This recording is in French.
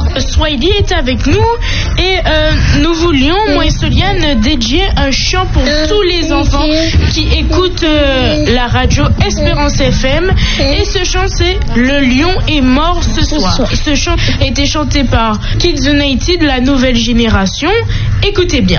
Alors, Swahili est avec nous et nous voulions, moi et Soliane, dédier un chant pour tous les enfants qui écoutent la radio Espérance FM. Et ce chant, c'est Le lion est mort ce soir. Ce chant a été chanté par Kids United, la nouvelle génération. Écoutez bien.